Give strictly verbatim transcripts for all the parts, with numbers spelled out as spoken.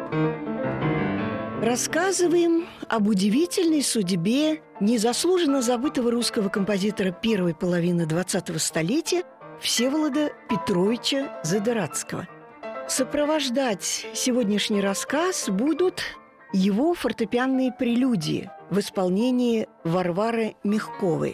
Рассказываем об удивительной судьбе незаслуженно забытого русского композитора первой половины двадцатого столетия Всеволода Петровича Задыратского. Сопровождать сегодняшний рассказ будут его фортепианные прелюдии в исполнении Варвары Мягковой.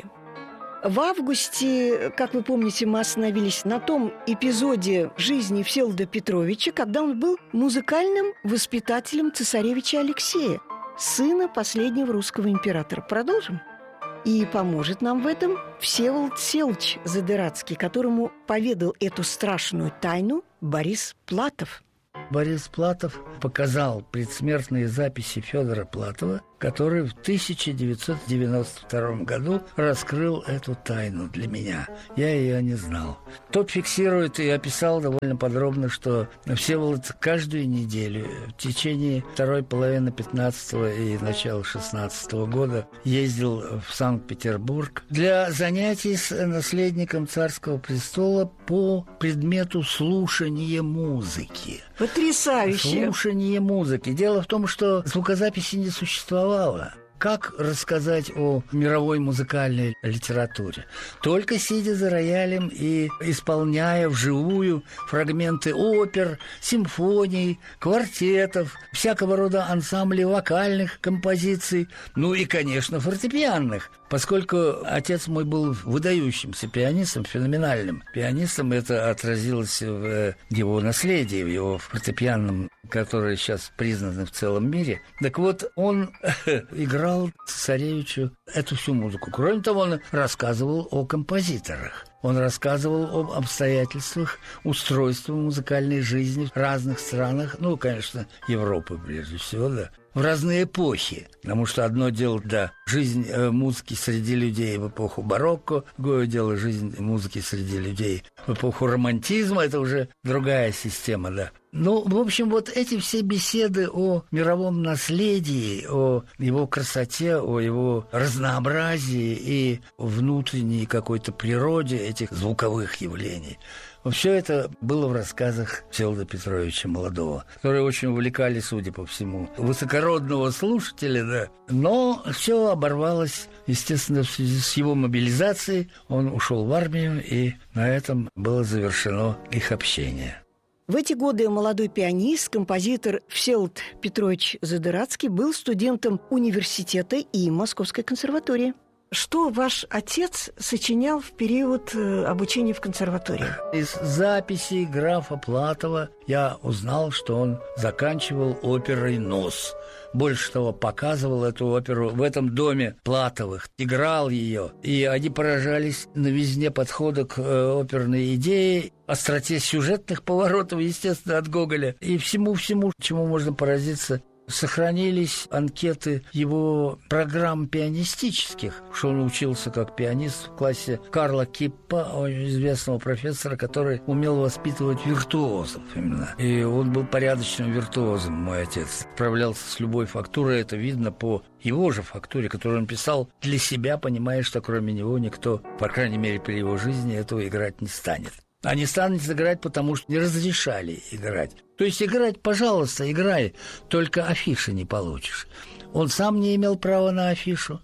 В августе, как вы помните, мы остановились на том эпизоде жизни Всеволода Петровича, когда он был музыкальным воспитателем цесаревича Алексея, сына последнего русского императора. Продолжим? И поможет нам в этом Всеволод Всеволодович Задыратский, которому поведал эту страшную тайну Борис Платов. Борис Платов показал предсмертные записи Федора Платова, который в тысяча девятьсот девяносто втором году раскрыл эту тайну для меня. Я ее не знал. Тот фиксирует и описал довольно подробно, что Всеволод каждую неделю в течение второй половины пятнадцатого и начала шестнадцатого года ездил в Санкт-Петербург для занятий с наследником царского престола по предмету слушания музыки. Потрясающе! Слушание музыки. Дело в том, что звукозаписи не существовало. Как рассказать о мировой музыкальной литературе? Только сидя за роялем и исполняя вживую фрагменты опер, симфоний, квартетов, всякого рода ансамблей вокальных композиций, ну и, конечно, фортепианных. Поскольку отец мой был выдающимся пианистом, феноменальным пианистом, это отразилось в его наследии, в его фортепианном, которое сейчас признано в целом мире. Так вот, он играл цесаревичу эту всю музыку. Кроме того, он рассказывал о композиторах. Он рассказывал об обстоятельствах устройства музыкальной жизни в разных странах, ну, конечно, Европы прежде всего, да, в разные эпохи. Потому что одно дело, да, жизнь э, музыки среди людей в эпоху барокко, другое дело жизнь музыки среди людей в эпоху романтизма, это уже другая система, да. Ну, в общем, вот эти все беседы о мировом наследии, о его красоте, о его разнообразии и внутренней какой-то природе этих звуковых явлений. Все это было в рассказах Всеволода Петровича Молодого, которые очень увлекали, судя по всему, высокородного слушателя, да. Но все оборвалось, естественно, в связи с его мобилизацией. Он ушел в армию, и на этом было завершено их общение. В эти годы молодой пианист, композитор Всеволод Петрович Задыратский был студентом университета и Московской консерватории. Что ваш отец сочинял в период обучения в консерватории? Из записей графа Платова я узнал, что он заканчивал оперой «Нос». Больше того, показывал эту оперу в этом доме Платовых, играл ее. И они поражались новизне подхода к э, оперной идее, остроте сюжетных поворотов, естественно, от Гоголя, и всему-всему, чему можно поразиться. Сохранились анкеты его программ пианистических, что он учился как пианист в классе Карла Киппа, очень известного профессора, который умел воспитывать виртуозов именно. И он был порядочным виртуозом, мой отец. Справлялся с любой фактурой, это видно по его же фактуре, которую он писал для себя, понимая, что кроме него никто, по крайней мере, при его жизни этого играть не станет. А не станет играть, потому что не разрешали играть. То есть играть, пожалуйста, играй, только афиши не получишь. Он сам не имел права на афишу,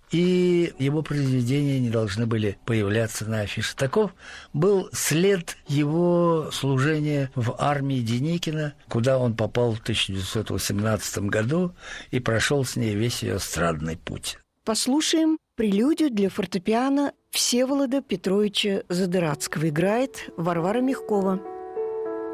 и его произведения не должны были появляться на афише. Таков был след его служения в армии Деникина, куда он попал в тысяча девятьсот восемнадцатом году и прошел с ней весь ее эстрадный путь. Послушаем прелюдию для фортепиано Всеволода Петровича Задыратского. Играет Варвара Мягкова.